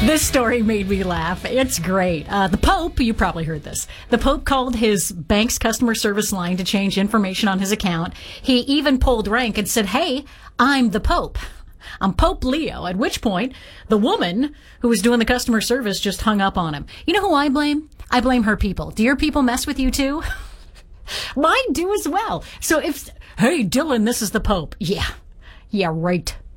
This story made me laugh. It's great. The Pope, you probably heard this. The Pope called his bank's customer service line to change information on his account. He even pulled rank and said, "Hey, I'm the Pope. I'm Pope Leo." At which point, the woman who was doing the customer service just hung up on him. You know who I blame? I blame her people. Do your people mess with you too? Mine do as well. So hey, Dylan, this is the Pope. Yeah, right.